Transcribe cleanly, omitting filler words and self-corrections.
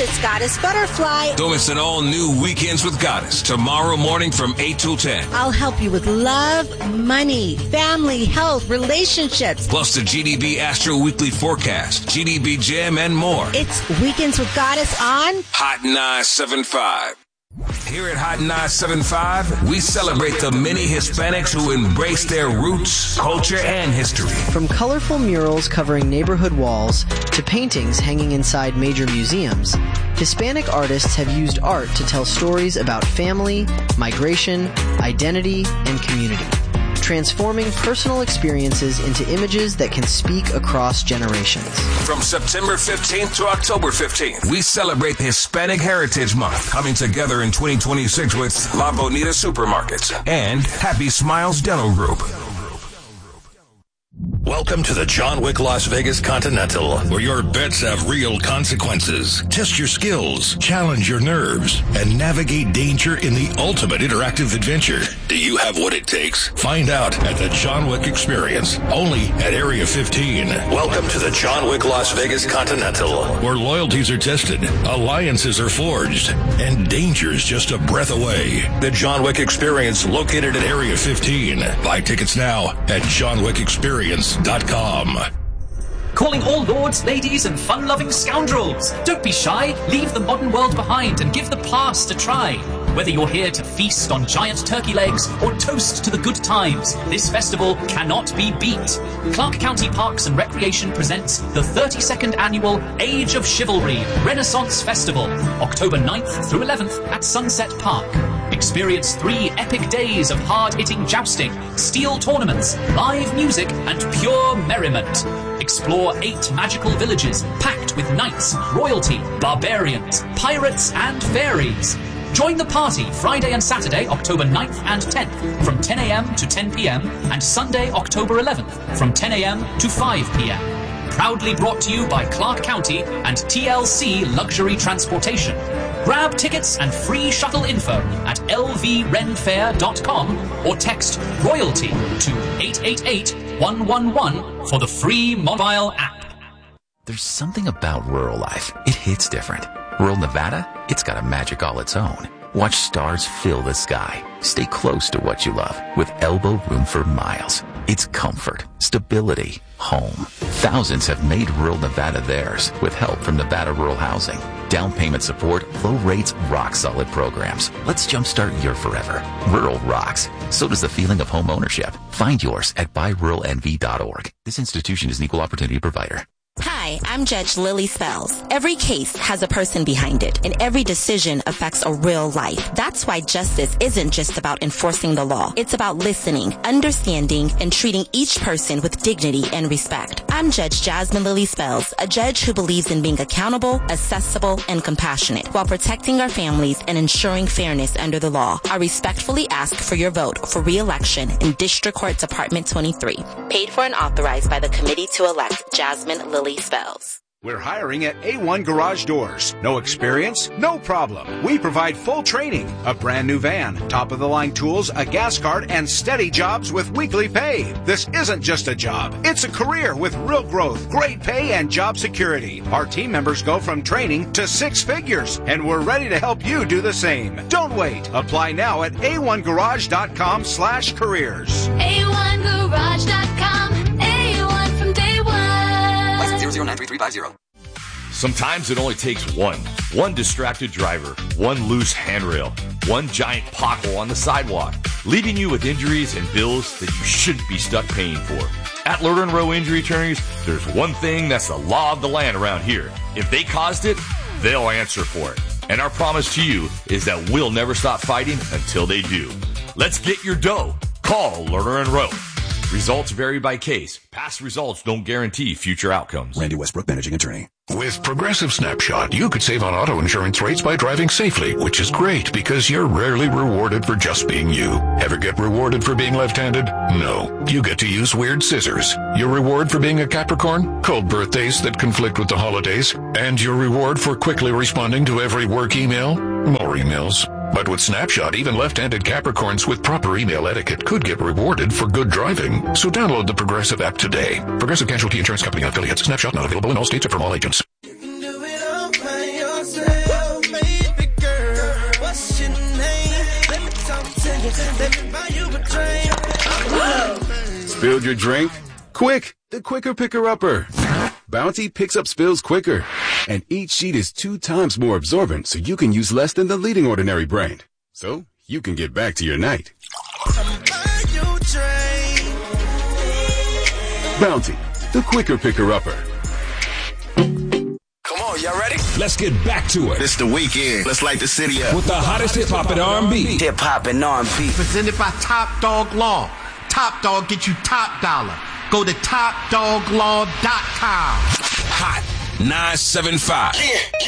It's Goddess Butterfly. Don't miss an all-new Weekends with Goddess tomorrow morning from 8 till 10. I'll help you with love, money, family, health, relationships. Plus the GDB Astro Weekly Forecast, GDB Jam, and more. It's Weekends with Goddess on Hot 975. Here at Hot 975, we celebrate the many Hispanics who embrace their roots, culture, and history. From colorful murals covering neighborhood walls to paintings hanging inside major museums, Hispanic artists have used art to tell stories about family, migration, identity, and community, transforming personal experiences into images that can speak across generations. From September 15th to October 15th, we celebrate Hispanic Heritage Month, coming together in 2026 with La Bonita Supermarkets and Happy Smiles Dental Group. Welcome to the John Wick Las Vegas Continental, where your bets have real consequences. Test your skills, challenge your nerves, and navigate danger in the ultimate interactive adventure. Do you have what it takes? Find out at the John Wick Experience, only at Area 15. Welcome to the John Wick Las Vegas Continental, where loyalties are tested, alliances are forged, and danger's just a breath away. The John Wick Experience, located at Area 15. Buy tickets now at JohnWickExperience.com. Calling all lords, ladies, and fun-loving scoundrels. Don't be shy. Leave the modern world behind and give the past a try. Whether you're here to feast on giant turkey legs or toast to the good times, this festival cannot be beat. Clark County Parks and Recreation presents the 32nd Annual Age of Chivalry Renaissance Festival, October 9th through 11th at Sunset Park. Experience 3 epic days of hard-hitting jousting, steel tournaments, live music, and pure merriment. Explore 8 magical villages packed with knights, royalty, barbarians, pirates, and fairies. Join the party Friday and Saturday, October 9th and 10th from 10 a.m. to 10 p.m. and Sunday, October 11th from 10 a.m. to 5 p.m. Proudly brought to you by Clark County and TLC Luxury Transportation. Grab tickets and free shuttle info at lvrenfair.com or text royalty to 888-111 for the free mobile app. There's something about rural life. It hits different. Rural Nevada, it's got a magic all its own. Watch stars fill the sky. Stay close to what you love with elbow room for miles. It's comfort, stability, home. Thousands have made rural Nevada theirs with help from Nevada Rural Housing. Down payment support, low rates, rock-solid programs. Let's jumpstart your forever. Rural rocks. So does the feeling of home ownership. Find yours at buyruralnv.org. This institution is an equal opportunity provider. Hi, I'm Judge Lily Spells. Every case has a person behind it, and every decision affects a real life. That's why justice isn't just about enforcing the law. It's about listening, understanding, and treating each person with dignity and respect. I'm Judge Jasmine Lily Spells, a judge who believes in being accountable, accessible, and compassionate while protecting our families and ensuring fairness under the law. I respectfully ask for your vote for re-election in District Court Department 23. Paid for and authorized by the Committee to Elect Jasmine Lily Spells. We're hiring at A1 Garage Doors. No experience? No problem. We provide full training, a brand new van, top-of-the-line tools, a gas card, and steady jobs with weekly pay. This isn't just a job. It's a career with real growth, great pay, and job security. Our team members go from training to 6 figures, and we're ready to help you do the same. Don't wait. Apply now at a1garage.com/careers. A1garage.com. A1 from day one. License 0093350. Sometimes it only takes one distracted driver, one loose handrail, one giant pothole on the sidewalk, leaving you with injuries and bills that you shouldn't be stuck paying for. At Lerner and Rowe Injury Attorneys, there's one thing that's the law of the land around here. If they caused it, they'll answer for it. And our promise to you is that we'll never stop fighting until they do. Let's get your dough. Call Lerner and Rowe. Results vary by case. Past results don't guarantee future outcomes. Randy Westbrook, Managing Attorney. With Progressive Snapshot, you could save on auto insurance rates by driving safely, which is great because you're rarely rewarded for just being you. Ever get rewarded for being left-handed? No. You get to use weird scissors. Your reward for being a Capricorn? Cold birthdays that conflict with the holidays. And your reward for quickly responding to every work email? More emails. But with Snapshot, even left-handed Capricorns with proper email etiquette could get rewarded for good driving. So download the Progressive app today. Progressive Casualty Insurance Company affiliates. Snapshot not available in all states or from all agents. You can do it all by yourself. Spilled your drink? Quick! The quicker picker-upper. Bounty picks up spills quicker. And each sheet is 2 times more absorbent, so you can use less than the leading ordinary brand. So you can get back to your night. Bounty, the quicker picker-upper. Come on, y'all ready? Let's get back to it. It's the weekend. Let's light the city up. With the hottest hip-hop and R&B. Hip-hop and R&B. Presented by Top Dog Law. Top Dog get you top dollar. Go to TopDogLaw.com. Hot 975.